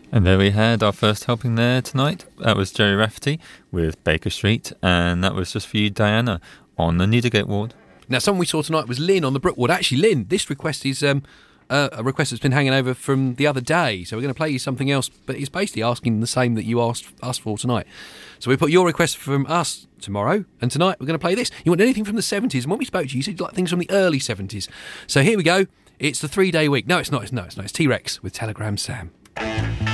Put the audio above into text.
And there we had our first helping there tonight. That was Jerry Rafferty with Baker Street, and that was just for you, Diana, on the Newdigate ward. Now, someone we saw tonight was Lynn on the Brook ward. Actually, Lynn, this request is a request that's been hanging over from the other day, so we're going to play you something else, but it's basically asking the same that you asked us for tonight. So we put your request from us tomorrow, and tonight we're going to play this. You want anything from the 70s, and when we spoke to you, you said you like things from the early 70s. So here we go. It's the 3-day week. No, it's not. It's T-Rex with Telegram Sam.